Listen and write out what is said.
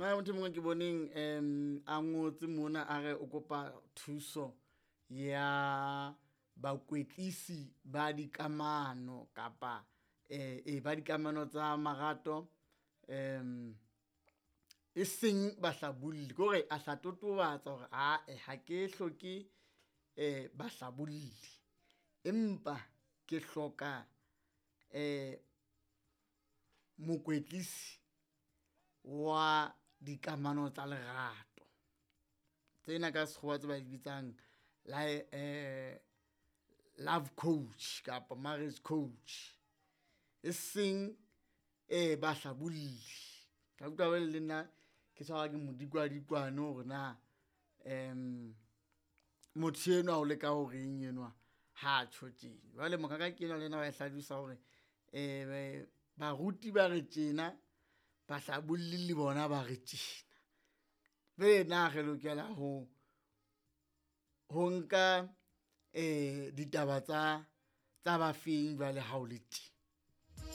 Mara motho mongwe ke boneng a ngotse mona a re o kopa thuso ya bakwetlisi ba dikamano kapa ba dikamano tsa marato e seng bahlabolli kore a hla totobatsa hore ha ke hloke bahlabolli empa ke hloka mokwetlisi wa dikamano tsa lerato. Tsena ka sekgowa tse ba di bitsang love coach kapa marriage coach, e seng bahlabolli. Ka utlwa le nna ke tshwara ke modikwadikwane hore na motho enwa o leka ho reng enwa ha tjho tjena. Jwale mokaka ke enwa le ena ba e hladusa hore baruti ba re tjena, bahlabolli le bona ba re tjena. Jwale na re lokela ho nka ditaba tsa ba feng jwale ha o le tjena.